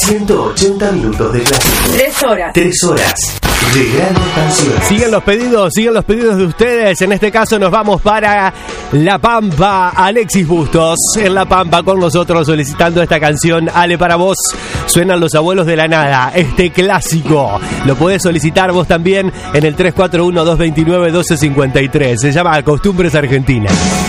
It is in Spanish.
180 minutos de clase. 3 horas. 3 horas de grandes canciones. Siguen los pedidos de ustedes. En este caso nos vamos para La Pampa. Alexis Bustos en La Pampa con nosotros solicitando esta canción. Ale, para vos suenan Los Abuelos de la Nada, este clásico. Lo podés solicitar vos también en el 341-229-1253. Se llama Costumbres Argentinas.